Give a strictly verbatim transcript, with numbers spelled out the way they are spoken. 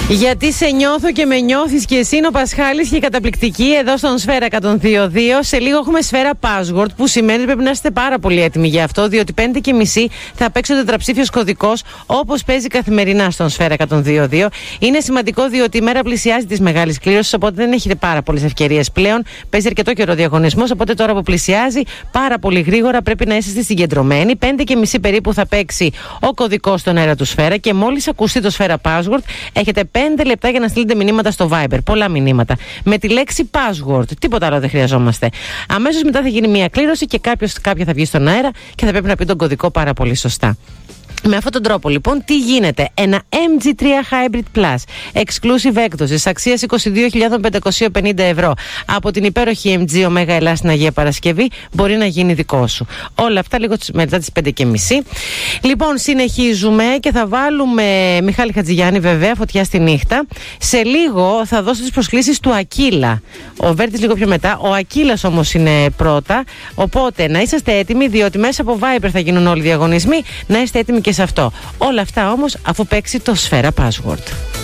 Γιατί σε νιώθω και με νιώθεις και εσύ, είναι ο Πασχάλης και η καταπληκτική εδώ στον Σφαίρα εκατόν δύο κόμμα δύο. Σε λίγο έχουμε σφαίρα password, που σημαίνει πρέπει να είστε πάρα πολύ έτοιμοι γι' αυτό, διότι πέντε και μισή θα παίξει ο τετραψήφιος κωδικός, όπως παίζει καθημερινά στον Σφαίρα εκατόν δύο κόμμα δύο. Είναι σημαντικό διότι η μέρα πλησιάζει της μεγάλης κλήρωσης, οπότε δεν έχετε πάρα πολλές ευκαιρίες πλέον. Παίζει αρκετό καιρό διαγωνισμός, οπότε τώρα που πλησιάζει πάρα πολύ γρήγορα πρέπει να είστε συγκεντρωμένοι. πέντε και μισή περίπου θα παίξει ο κωδικός στον αέρα του Σφαίρα και μόλις ακουστεί το Σφαίρα password έχετε πέντε λεπτά για να στείλετε μηνύματα στο Viber. Πολλά μηνύματα. Με τη λέξη password. Τίποτα άλλο δεν χρειαζόμαστε. Αμέσως μετά θα γίνει μια κλήρωση και κάποιος, κάποια θα βγει στον αέρα και θα πρέπει να πει τον κωδικό πάρα πολύ σωστά. Με αυτόν τον τρόπο λοιπόν τι γίνεται? Ένα εμ τζι τρία Hybrid Plus exclusive έκδοσης αξίας είκοσι δύο χιλιάδες πεντακόσια πενήντα ευρώ από την υπέροχη εμ τζι Omega Ελλάς στην Αγία Παρασκευή μπορεί να γίνει δικό σου. Όλα αυτά λίγο μετά τις πέντε και μισή. Λοιπόν, συνεχίζουμε και θα βάλουμε Μιχάλη Χατζηγιάννη, βέβαια, Φωτιά στη νύχτα. Σε λίγο θα δώσω τις προσκλήσεις του Ακύλα. Ο Βέρτης λίγο πιο μετά. Ο Ακύλας όμως είναι πρώτα. Οπότε να είσαστε έτοιμοι, διότι μέσα από Viber θα γίνουν όλοι οι διαγωνισμοί. Να είστε έτοιμοι και σε αυτό. Όλα αυτά όμως αφού παίξει το Σφαίρα password.